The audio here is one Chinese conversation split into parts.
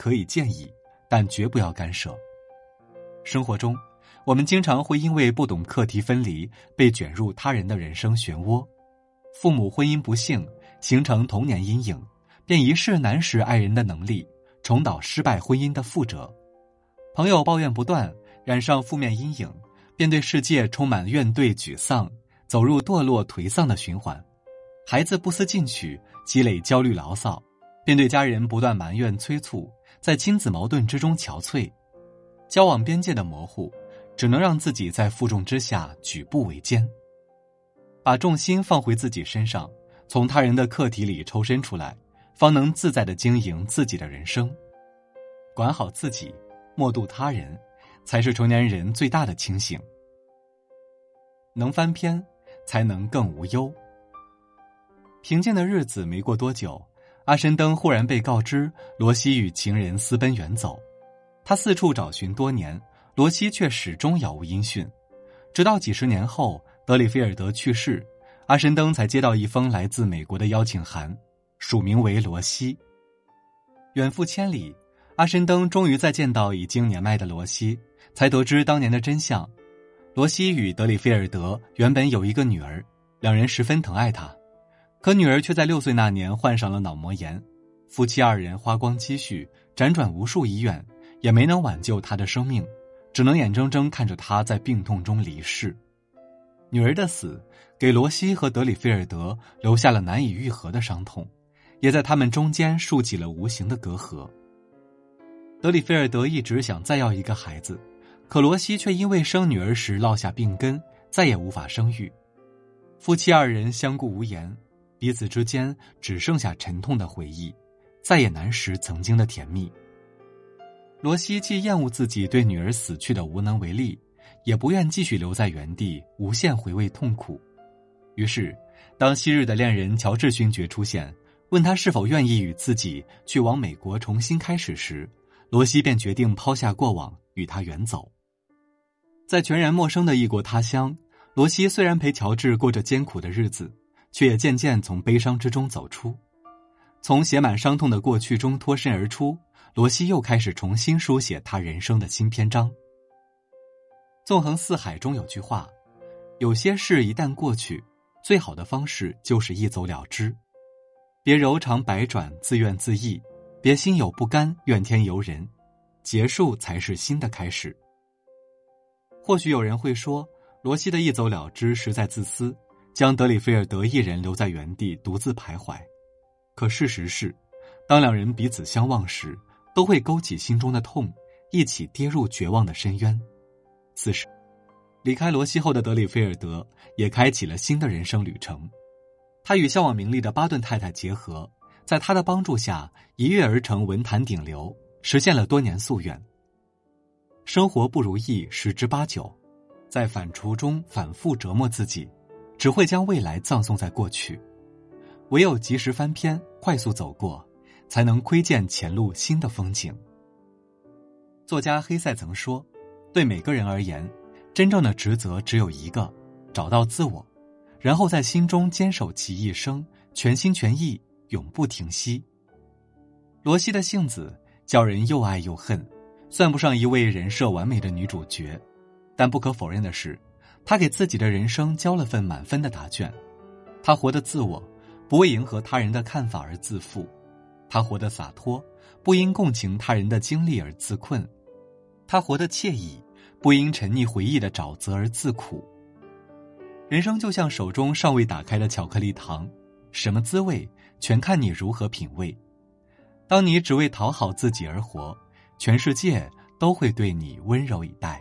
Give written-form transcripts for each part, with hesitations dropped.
可以建议，但绝不要干涉。生活中，我们经常会因为不懂课题分离，被卷入他人的人生漩涡。父母婚姻不幸，形成童年阴影，便一世难识爱人的能力，重蹈失败婚姻的覆辙。朋友抱怨不断，染上负面阴影，便对世界充满怨怼沮丧，走入堕落颓丧的循环。孩子不思进取，积累焦虑牢骚，便对家人不断埋怨催促，在亲子矛盾之中憔悴。交往边界的模糊，只能让自己在负重之下举步维艰。把重心放回自己身上，从他人的课题里抽身出来，方能自在地经营自己的人生。管好自己，莫渡他人，才是成年人最大的清醒。能翻篇，才能更无忧。平静的日子没过多久，阿申登忽然被告知罗西与情人私奔远走。他四处找寻多年，罗西却始终杳无音讯。直到几十年后，德里菲尔德去世，阿申登才接到一封来自美国的邀请函，署名为罗西。远赴千里，阿申登终于再见到已经年迈的罗西，才得知当年的真相。罗西与德里菲尔德原本有一个女儿，两人十分疼爱她，可女儿却在6岁那年患上了脑膜炎，夫妻二人花光积蓄，辗转无数医院，也没能挽救她的生命，只能眼睁睁看着她在病痛中离世。女儿的死给罗西和德里菲尔德留下了难以愈合的伤痛，也在他们中间竖起了无形的隔阂。德里菲尔德一直想再要一个孩子，可罗西却因为生女儿时落下病根，再也无法生育。夫妻二人相顾无言，彼此之间只剩下沉痛的回忆，再也难识曾经的甜蜜。罗西既厌恶自己对女儿死去的无能为力，也不愿继续留在原地无限回味痛苦。于是当昔日的恋人乔治勋爵出现，问他是否愿意与自己去往美国重新开始时，罗西便决定抛下过往，与他远走。在全然陌生的异国他乡，罗西虽然陪乔治过着艰苦的日子，却也渐渐从悲伤之中走出。从写满伤痛的过去中脱身而出，罗西又开始重新书写他人生的新篇章。纵横四海中有句话，有些事一旦过去，最好的方式就是一走了之。别柔肠百转，自怨自艾，别心有不甘，怨天尤人，结束才是新的开始。或许有人会说，罗西的一走了之实在自私，将德里菲尔德一人留在原地独自徘徊。可事实是，当两人彼此相望时，都会勾起心中的痛，一起跌入绝望的深渊。此时，离开罗西后的德里菲尔德也开启了新的人生旅程。他与向往名利的巴顿太太结合，在他的帮助下一跃而成文坛顶流，实现了多年夙愿。生活不如意十之八九，在反刍中反复折磨自己，只会将未来葬送在过去。唯有及时翻篇，快速走过，才能窥见前路新的风景。作家黑塞曾说，对每个人而言，真正的职责只有一个，找到自我，然后在心中坚守其一生，全心全意，永不停息。罗西的性子叫人又爱又恨，算不上一位人设完美的女主角，但不可否认的是，她给自己的人生交了份满分的答卷。她活得自我，不为迎合他人的看法而自负；她活得洒脱，不因共情他人的经历而自困；她活得惬意，不因沉溺回忆的沼泽而自苦。人生就像手中尚未打开的巧克力糖，什么滋味，全看你如何品味。当你只为讨好自己而活，全世界都会对你温柔以待。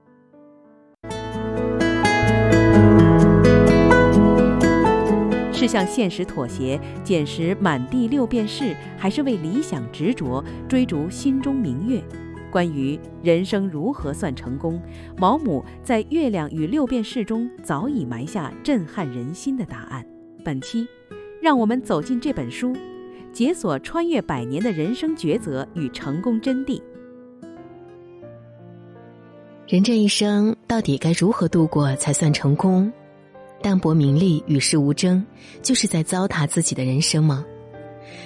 是向现实妥协，捡拾满地六便士，还是为理想执着，追逐心中明月？关于人生如何算成功，毛姆在《月亮与六便士》中早已埋下震撼人心的答案。本期，让我们走进这本书，解锁穿越100年的人生抉择与成功真谛。 人这一生到底该如何度过才算成功？淡泊名利，与世无争，就是在糟蹋自己的人生吗？